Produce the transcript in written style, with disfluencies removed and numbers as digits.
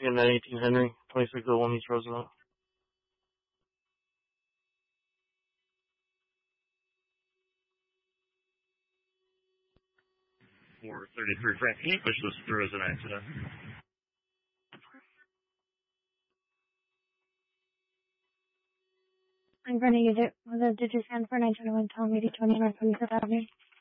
in that 18 Henry, 2601 East Roosevelt. 433 Frank, can you push this through as an accident? I'm going to use it. The digits stand for 921 Tom 8020 North 25th Avenue.